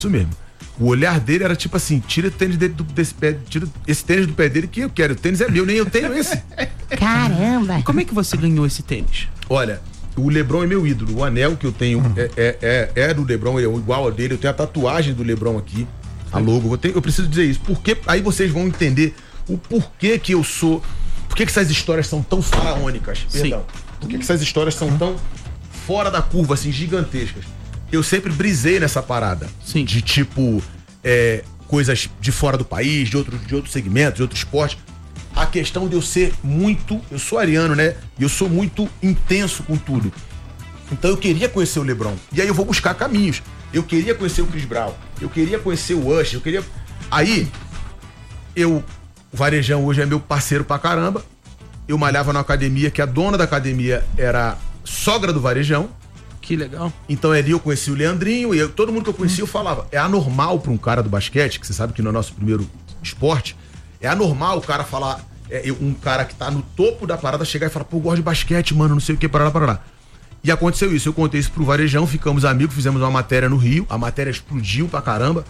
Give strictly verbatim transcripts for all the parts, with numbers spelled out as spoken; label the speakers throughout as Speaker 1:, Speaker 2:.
Speaker 1: isso mesmo. O olhar dele era tipo assim, tira o tênis dele do, desse pé, tira esse tênis do pé dele que eu quero, o tênis é meu, nem eu tenho esse.
Speaker 2: Caramba!
Speaker 3: E como é que você ganhou esse tênis?
Speaker 1: Olha, o LeBron é meu ídolo, o anel que eu tenho
Speaker 3: Uhum.
Speaker 1: é, é, é, é do LeBron, é igual ao dele, eu tenho a tatuagem do LeBron aqui, a logo, eu, tenho, eu preciso dizer isso, porque aí vocês vão entender o porquê que eu sou, por que essas histórias são tão faraônicas, perdão, por que essas histórias são tão fora da curva, assim, gigantescas. Eu sempre brisei nessa parada.
Speaker 3: Sim.
Speaker 1: De tipo, é, coisas de fora do país, de outros de outros segmentos, de outro esporte. A questão de eu ser muito, eu sou ariano, né? E eu sou muito intenso com tudo. Então eu queria conhecer o LeBron. E aí eu vou buscar caminhos. Eu queria conhecer o Chris Brown. Eu queria conhecer o Usher. Eu queria... Aí, eu... O Varejão hoje é meu parceiro pra caramba. Eu malhava na academia, que a dona da academia era sogra do Varejão.
Speaker 3: Que legal.
Speaker 1: Então ali eu conheci o Leandrinho e eu, todo mundo que eu conhecia eu falava, é anormal pra um cara do basquete, que você sabe que no nosso primeiro esporte, é anormal o cara falar, é, um cara que tá no topo da parada chegar e falar, pô, eu gosto de basquete, mano, não sei o que, parará, parará. E aconteceu isso, eu contei isso pro Varejão, ficamos amigos, fizemos uma matéria no Rio, a matéria explodiu pra caramba.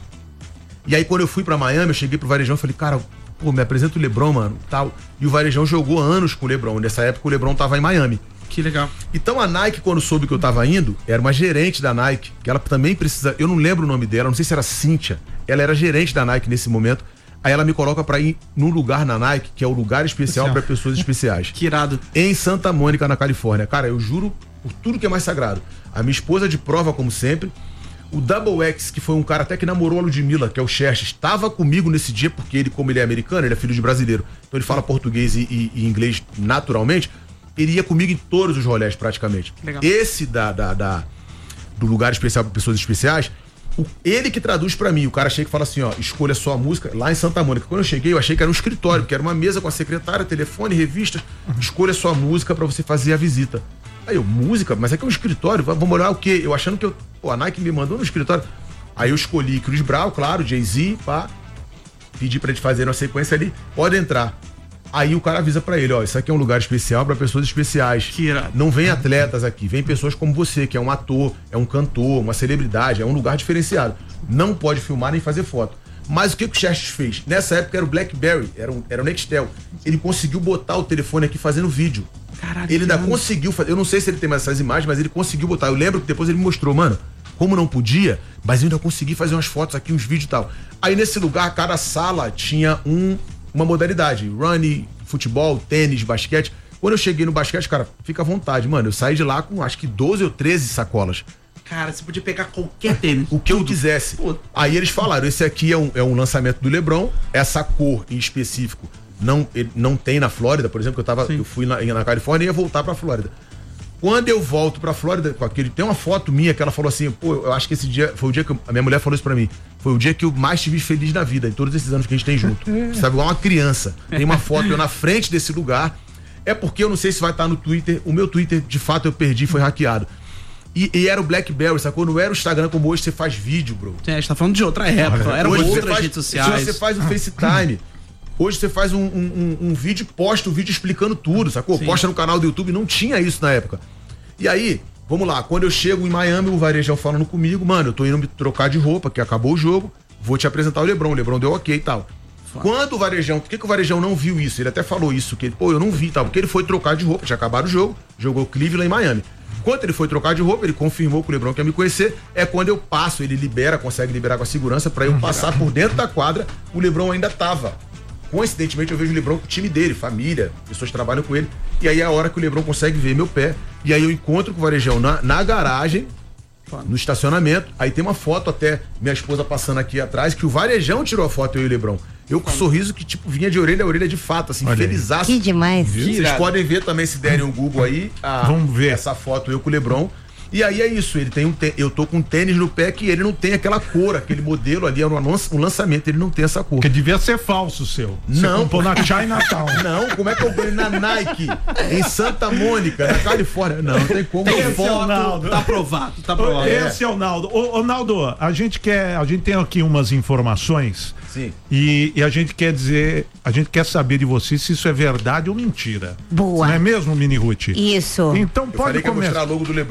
Speaker 1: E aí quando eu fui pra Miami, eu cheguei pro Varejão e falei, cara, pô, me apresenta o LeBron, mano, tal. E o Varejão jogou anos com o LeBron, nessa época o LeBron tava em Miami.
Speaker 3: Que legal.
Speaker 1: Então a Nike, quando soube que eu tava indo, era uma gerente da Nike, que ela também precisa, eu não lembro o nome dela, não sei se era Cíntia, ela era gerente da Nike nesse momento, aí ela me coloca pra ir num lugar na Nike, que é o lugar especial pra pessoas especiais.
Speaker 3: Que irado.
Speaker 1: Em Santa Mônica, na Califórnia. Cara, eu juro por tudo que é mais sagrado. A minha esposa de prova, como sempre, o Double X, que foi um cara até que namorou a Ludmilla, que é o Xerxes, estava comigo nesse dia, porque ele, como ele é americano, ele é filho de brasileiro, então ele fala português e, e, e inglês naturalmente, ele ia comigo em todos os rolés, praticamente.
Speaker 3: Legal.
Speaker 1: Esse da, da, da- do lugar especial para pessoas especiais, o- ele que traduz pra mim. O cara chega e fala assim, ó, escolha sua música lá em Santa Mônica. Quando eu cheguei, eu achei que era um escritório, porque era uma mesa com a secretária, telefone, revistas. Escolha sua música pra você fazer a visita. Aí eu, música? Mas é que é um escritório, v- vamos olhar o quê? Eu achando que eu, pô, a Nike me mandou no escritório. Aí eu escolhi Chris Brown, claro, Jay-Z, pá. Pedi pra eles fazerem uma sequência ali, pode entrar. Aí o cara avisa pra ele, ó, isso aqui é um lugar especial pra pessoas especiais.
Speaker 3: Que irado.
Speaker 1: Não vem atletas aqui, vem pessoas como você, que é um ator, é um cantor, uma celebridade, é um lugar diferenciado. Não pode filmar nem fazer foto. Mas o que, que o Xerxes fez? Nessa época era o BlackBerry, era, um, era o Nextel. Ele conseguiu botar o telefone aqui fazendo vídeo.
Speaker 3: Caralho.
Speaker 1: Ele ainda
Speaker 3: que irado.
Speaker 1: conseguiu fazer, eu não sei se ele tem mais essas imagens, mas ele conseguiu botar. Eu lembro que depois ele me mostrou, mano, como não podia, mas eu ainda consegui fazer umas fotos aqui, uns vídeos e tal. Aí nesse lugar, cada sala tinha um, uma modalidade, running, futebol, tênis, basquete. Quando eu cheguei no basquete, cara, fica à vontade, mano, eu saí de lá com acho que doze ou treze sacolas.
Speaker 3: Cara, você podia pegar qualquer tênis.
Speaker 1: O que eu quisesse.
Speaker 3: Pô.
Speaker 1: Aí eles falaram, esse aqui é um, é um lançamento do LeBron, essa cor em específico não, ele não tem na Flórida, por exemplo, que eu, tava,
Speaker 3: Sim.
Speaker 1: eu fui na, na Califórnia e ia voltar pra Flórida. Quando eu volto pra Flórida, com aquele, tem uma foto minha que ela falou assim, pô, eu acho que esse dia, foi o dia que eu- a minha mulher falou isso pra mim, foi o dia que eu mais te vi feliz na vida, em todos esses anos que a gente tem junto. Sabe, igual uma criança. Tem uma foto eu na frente desse lugar, é porque eu não sei se vai estar no Twitter, o meu Twitter, de fato, eu perdi, foi hackeado. E, e era o BlackBerry, sacou? Não era o Instagram como hoje você faz vídeo, bro.
Speaker 3: É, a gente tá falando de outra época. Eram
Speaker 1: Hoje você
Speaker 3: outras
Speaker 1: faz-
Speaker 3: redes sociais.
Speaker 1: Se você faz o FaceTime, hoje você faz um, um, um, um vídeo, posta o vídeo explicando tudo, sacou?
Speaker 3: Sim.
Speaker 1: Posta no canal do YouTube, não tinha isso na época. E aí, vamos lá, quando eu chego em Miami, o Varejão falando comigo, mano, eu tô indo me trocar de roupa, que acabou o jogo, vou te apresentar o LeBron. O LeBron deu ok e tal. Quando o Varejão, por que, que o Varejão não viu isso? Ele até falou isso, que ele, pô, eu não vi e tal, porque ele foi trocar de roupa, tinha acabado o jogo, jogou Cleveland em Miami. Quando ele foi trocar de roupa, ele confirmou que o LeBron quer me conhecer, é quando eu passo, ele libera, consegue liberar com a segurança pra eu passar por dentro da quadra, o LeBron ainda tava. Coincidentemente eu vejo o LeBron com o time dele, família, pessoas que trabalham com ele, e aí é a hora que o LeBron consegue ver meu pé, e aí eu encontro com o Varejão na, na garagem, no estacionamento, aí tem uma foto até, minha esposa passando aqui atrás, que o Varejão tirou a foto, eu e o LeBron. Eu com um sorriso que, tipo, vinha de orelha a orelha de fato, assim,
Speaker 4: Olha aí.
Speaker 1: felizaço.
Speaker 2: Que demais.
Speaker 1: Vocês
Speaker 3: irado.
Speaker 1: podem ver também, se derem um Google aí, a-
Speaker 4: Vamos ver.
Speaker 1: essa foto eu com o LeBron. E aí é isso, ele tem um tê- eu tô com um tênis no pé que ele não tem aquela cor, aquele modelo ali, é um lan- um lançamento, ele não tem essa cor.
Speaker 4: Porque devia ser falso o seu. Você
Speaker 1: Não.
Speaker 4: comprou na Chinatown.
Speaker 1: Não, como é que eu ganho na Nike, em Santa Mônica, na Califórnia? Não, não tem como.
Speaker 4: Tem
Speaker 1: Eu-
Speaker 4: foto. Naldo.
Speaker 3: Tá aprovado, tá aprovado.
Speaker 4: Esse é o Naldo. Ô, ô, Naldo, a gente quer, a gente tem aqui umas informações
Speaker 1: Sim.
Speaker 4: e, e a gente quer dizer, a gente quer saber de você se isso é verdade ou mentira.
Speaker 2: Boa.
Speaker 4: Não é mesmo, Mini Ruth?
Speaker 2: Isso.
Speaker 4: Então
Speaker 1: Eu
Speaker 4: pode
Speaker 1: falei que ia mostrar
Speaker 4: começar.
Speaker 1: a logo do LeBron, não falei? Ó.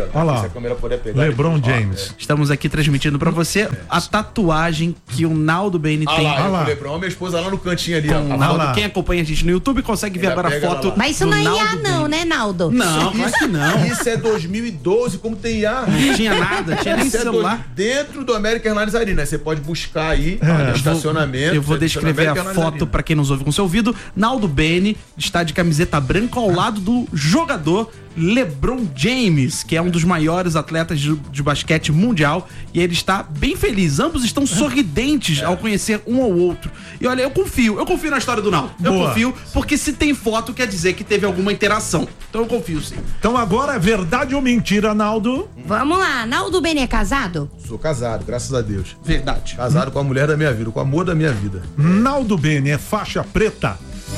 Speaker 1: ó.
Speaker 4: Olha lá.
Speaker 1: Se a câmera puder pegar.
Speaker 4: LeBron
Speaker 1: ó,
Speaker 4: James.
Speaker 3: Estamos aqui transmitindo pra você a tatuagem que o Naldo Bene
Speaker 1: Olha
Speaker 3: tem.
Speaker 1: lá,
Speaker 4: Olha lá.
Speaker 1: o LeBron, minha esposa lá no cantinho ali,
Speaker 3: Com
Speaker 1: ó.
Speaker 3: o
Speaker 1: A
Speaker 3: Naldo.
Speaker 4: lá.
Speaker 3: Quem acompanha a gente no YouTube consegue ver
Speaker 1: Pega,
Speaker 3: agora a
Speaker 1: pega
Speaker 3: foto.
Speaker 1: lá.
Speaker 2: Mas isso
Speaker 3: do
Speaker 2: não é I A
Speaker 3: Naldo
Speaker 2: não,
Speaker 3: Bene.
Speaker 2: né, Naldo?
Speaker 3: Não, claro que não.
Speaker 1: Isso é dois mil e doze, como tem I A?
Speaker 3: Não tinha nada, tinha nem
Speaker 1: Isso é
Speaker 3: celular.
Speaker 1: do- dentro do American Airlines Arena. Você pode buscar aí
Speaker 4: É.
Speaker 1: no estacionamento.
Speaker 3: Eu vou
Speaker 1: você
Speaker 3: descrever
Speaker 1: no
Speaker 3: a
Speaker 1: American Airlines
Speaker 3: foto
Speaker 1: Arena.
Speaker 3: pra quem nos ouve com seu ouvido. Naldo Bene está de camiseta branca ao lado do jogador LeBron James, que é um dos maiores atletas de, de basquete mundial, e ele está bem feliz. Ambos estão sorridentes ao conhecer um ao outro. E olha, eu confio, eu confio na história do Naldo. Eu
Speaker 4: Boa.
Speaker 3: confio, porque se tem foto quer dizer que teve alguma interação. Então eu confio sim.
Speaker 4: Então agora é verdade ou mentira, Naldo?
Speaker 2: Vamos lá, Naldo Bene é casado?
Speaker 1: Sou casado, graças a Deus.
Speaker 3: Verdade.
Speaker 1: Casado com a mulher da minha vida, com o amor da minha vida.
Speaker 4: Naldo Bene é faixa preta?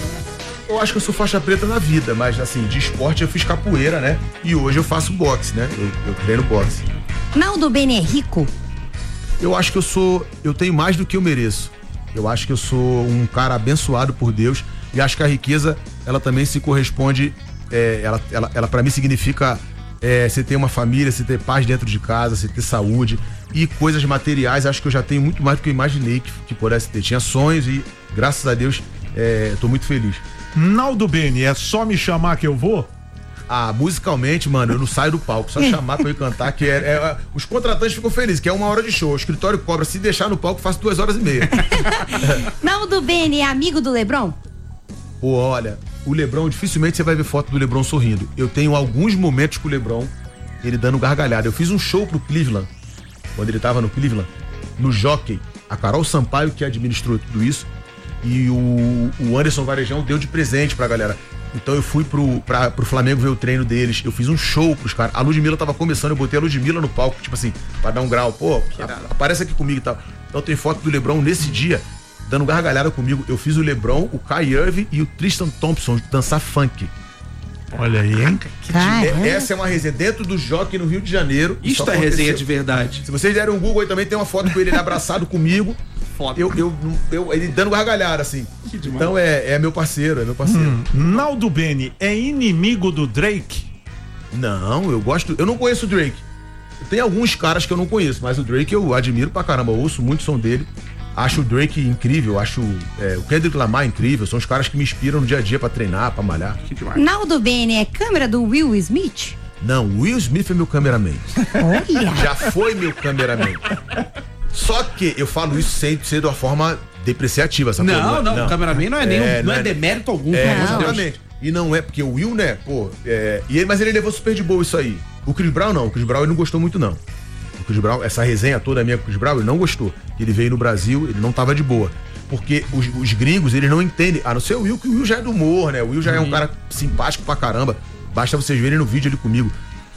Speaker 1: Eu acho que eu sou faixa preta na vida, mas assim, de esporte eu fiz capoeira, né? E hoje eu faço boxe, né? Eu, eu treino boxe.
Speaker 2: Naldo Bene é rico?
Speaker 1: Eu acho que eu sou. Eu tenho mais do que eu mereço. Eu acho que eu sou um cara abençoado por Deus e acho que a riqueza, ela também se corresponde. É, ela, ela, ela para mim significa é, você ter uma família, você ter paz dentro de casa, você ter saúde e coisas materiais. Acho que eu já tenho muito mais do que eu imaginei que, que pudesse ter. Tinha sonhos e, graças a Deus, é, tô muito feliz.
Speaker 4: Naldo Bene, é só me chamar que eu vou?
Speaker 1: Ah, musicalmente, mano, eu não saio do palco. Só chamar pra eu cantar, que é, é- os contratantes ficam felizes, que é uma hora de show. O escritório cobra, se deixar no palco, faço duas horas e meia.
Speaker 2: Naldo Bene é amigo do LeBron?
Speaker 1: Pô, olha, o LeBron, dificilmente você vai ver foto do LeBron sorrindo. Eu tenho alguns momentos com o LeBron, ele dando gargalhada. Eu fiz um show pro Cleveland, quando ele tava no Cleveland, no Jockey. A Carol Sampaio, que administrou tudo isso, e o, o Anderson Varejão deu de presente pra galera. Então eu fui pro, pra, pro Flamengo ver o treino deles, eu fiz um show pros caras. A Ludmilla tava começando, eu botei a Ludmilla no palco, tipo assim, pra dar um grau. Pô, a- aparece aqui comigo e tal. Então tem foto do LeBron nesse dia, dando gargalhada comigo. Eu fiz o LeBron, o Kai Irving e o Tristan Thompson dançar funk.
Speaker 4: Olha aí, hein?
Speaker 2: Caramba.
Speaker 1: É- essa é uma resenha dentro do Jockey no Rio de Janeiro.
Speaker 3: Isto
Speaker 1: Isso
Speaker 3: é resenha
Speaker 1: aconteceu.
Speaker 3: de verdade.
Speaker 1: Se vocês derem um Google aí também, tem uma foto com ele, ele abraçado comigo.
Speaker 3: Foda.
Speaker 1: Eu, eu, eu, ele dando gargalhada, assim.
Speaker 3: Que demais.
Speaker 1: Então é, é meu parceiro, é meu parceiro.
Speaker 4: Naldo Bene é inimigo do Drake?
Speaker 1: Não, eu gosto. Eu não conheço o Drake. Tem alguns caras que eu não conheço, mas o Drake eu admiro pra caramba. Eu ouço muito o som dele. Acho o Drake incrível, acho é, o Kendrick Lamar incrível. São os caras que me inspiram no dia a dia pra treinar, pra malhar.
Speaker 3: Que demais.
Speaker 2: Naldo Bene é câmera do Will Smith?
Speaker 1: Não, o Will Smith é meu cameraman.
Speaker 2: Olha.
Speaker 1: Já foi meu cameraman. Só que eu falo isso sem ser de uma forma depreciativa, sabe?
Speaker 3: Não, não, o cameraman não é nenhum,
Speaker 1: É,
Speaker 3: não é
Speaker 1: não é-
Speaker 3: demérito algum,
Speaker 1: É,
Speaker 3: pelo amor de Deus.
Speaker 1: exatamente. E não é, porque o Will, né, pô, é, e ele, mas ele levou super de boa isso aí. O Chris Brown não, o Chris Brown ele não gostou muito não. O Chris Brown, essa resenha toda minha com o Chris Brown, ele não gostou. Ele veio no Brasil, ele não tava de boa. Porque os, os gringos, eles não entendem, a não ser o Will, que o Will já é do humor, né? O Will já é um cara simpático pra caramba. Basta vocês verem no vídeo ali comigo.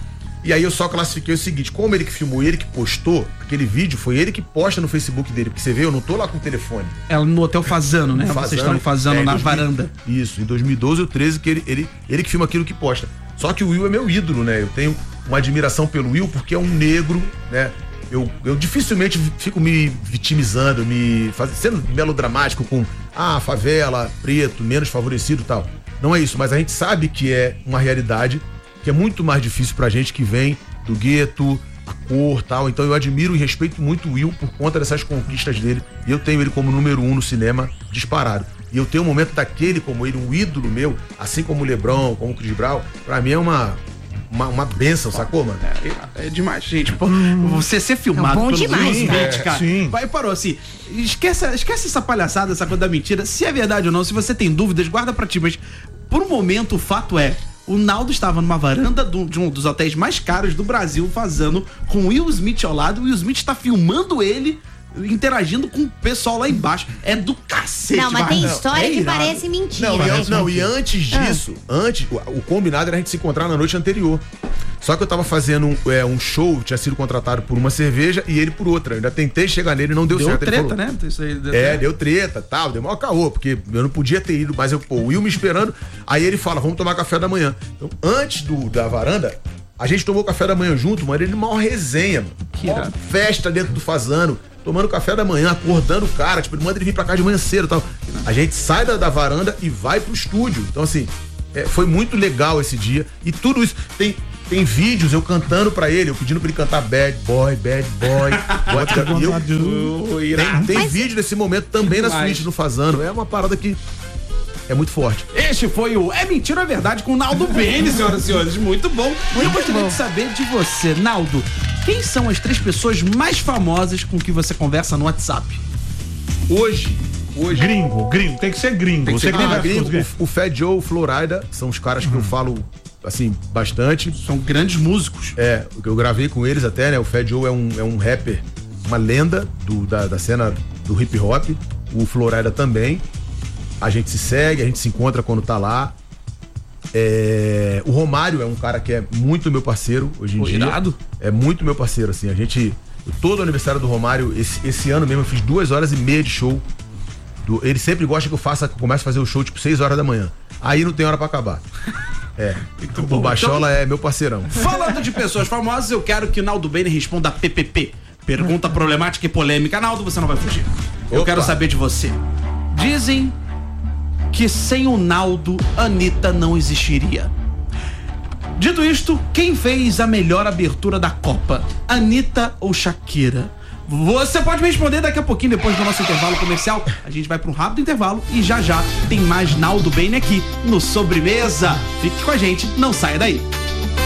Speaker 1: E aí eu só classifiquei o seguinte, como ele que filmou, ele que postou, aquele vídeo foi ele que posta no Facebook dele, porque você vê, eu não tô lá com o telefone.
Speaker 3: Ela no hotel Fazano, né?
Speaker 1: Fazano,
Speaker 3: Vocês estão fazendo
Speaker 1: é, em
Speaker 3: na
Speaker 1: dois mil
Speaker 3: varanda.
Speaker 1: Isso, em dois mil e doze ou treze que ele, ele, ele que filma aquilo que posta. Só que o Will é meu ídolo, né? Eu tenho uma admiração pelo Will porque é um negro, né? Eu, eu dificilmente fico me vitimizando, me faz, sendo melodramático com ah, favela, preto, menos favorecido e tal. Não é isso, mas a gente sabe que é uma realidade que é muito mais difícil pra gente que vem do gueto, a cor tal. Então eu admiro e respeito muito o Will por conta dessas conquistas dele. E eu tenho ele como número um no cinema disparado. E eu tenho um momento daquele como ele, um ídolo meu, assim como o LeBron, como o Chris Brown, pra mim é uma, uma, uma bênção, sacou, mano?
Speaker 3: É, é demais, gente. Pô, você ser filmado
Speaker 2: É bom
Speaker 3: pelo
Speaker 2: demais,
Speaker 3: Will
Speaker 2: cara.
Speaker 3: Smith, cara.
Speaker 4: Sim.
Speaker 3: Vai parou assim. Esquece, esquece essa palhaçada, essa coisa da mentira. Se é verdade ou não, se você tem dúvidas, guarda pra ti. Mas por um momento, o fato é. O Naldo estava numa varanda do- de um dos hotéis mais caros do Brasil, fazendo com o Will Smith ao lado. O Will Smith está filmando ele, interagindo com o pessoal lá embaixo. É do cacete,
Speaker 2: Não, mas tem
Speaker 3: mano.
Speaker 2: história
Speaker 3: É
Speaker 2: que
Speaker 3: irado.
Speaker 2: parece mentira.
Speaker 1: Não,
Speaker 2: né?
Speaker 1: e, an- não, e antes disso, antes, o, o combinado era a gente se encontrar na noite anterior. Só que eu tava fazendo um, é, um show, tinha sido contratado por uma cerveja e ele por outra. Eu ainda tentei chegar nele e não deu,
Speaker 3: Deu
Speaker 1: certo. Ele
Speaker 3: treta,
Speaker 1: falou,
Speaker 3: né? Isso aí, deu
Speaker 1: É,
Speaker 3: treta.
Speaker 1: deu treta, tal, deu maior caô, porque eu não podia ter ido, mas eu, pô, o Will me esperando. Aí ele fala, vamos tomar café da manhã. Então, antes do, da varanda, a gente tomou café da manhã junto, mano, ele maior resenha, mano.
Speaker 3: Que
Speaker 1: Maior
Speaker 3: irado.
Speaker 1: festa dentro do Fazano, tomando café da manhã, acordando o cara, tipo, ele manda ele vir pra cá de manhã cedo e tal. A gente sai da, da varanda e vai pro estúdio. Então, assim, é, foi muito legal esse dia. E tudo isso, tem Tem vídeos eu cantando pra ele, eu pedindo pra ele cantar Bad Boy, Bad Boy. What the- e eu, tem tem
Speaker 2: Mas-
Speaker 1: vídeo desse momento também na
Speaker 3: demais.
Speaker 1: suíte do Fazano. É uma parada que é muito forte.
Speaker 3: Este foi o É Mentira ou é Verdade com o Naldo Bene, senhoras e senhores. Muito bom. E eu gostaria de saber de você, Naldo. Quem são as três pessoas mais famosas com que você conversa no WhatsApp?
Speaker 1: Hoje, hoje.
Speaker 4: Gringo, gringo, tem que ser gringo.
Speaker 1: Tem que
Speaker 4: Você
Speaker 1: ser
Speaker 4: que
Speaker 1: gringo,
Speaker 4: conversa com os
Speaker 1: gringo,
Speaker 4: gringos.
Speaker 1: o, o Fat Joe, o Florida, são os caras que eu falo, assim, bastante.
Speaker 3: São grandes músicos.
Speaker 1: É, o que eu gravei com eles até, né? O Fat Joe é um, é um rapper, uma lenda do, da, da cena do hip hop. O Florida também. A gente se segue, a gente se encontra quando tá lá. É, o Romário é um cara que é muito meu parceiro hoje em
Speaker 3: Pô,
Speaker 1: dia.
Speaker 3: irado.
Speaker 1: É muito meu parceiro, assim. A gente. Todo aniversário do Romário, esse, esse ano mesmo, eu fiz duas horas e meia de show. Do- ele sempre gosta que eu faça, que eu comece a fazer o show tipo seis horas da manhã. Aí não tem hora pra acabar. É. O Bachola é meu parceirão.
Speaker 3: Falando de pessoas famosas, eu quero que o Naldo Bene responda P P P. Pergunta problemática e polêmica. Naldo, você não vai fugir. Eu
Speaker 1: Opa.
Speaker 3: quero saber de você. Dizem que sem o Naldo, Anitta não existiria. Dito isto, quem fez a melhor abertura da Copa? Anitta ou Shakira? Você pode me responder daqui a pouquinho, depois do nosso intervalo comercial. A gente vai para um rápido intervalo e já já tem mais Naldo Bene aqui no Sobremesa. Fique com a gente, não saia daí.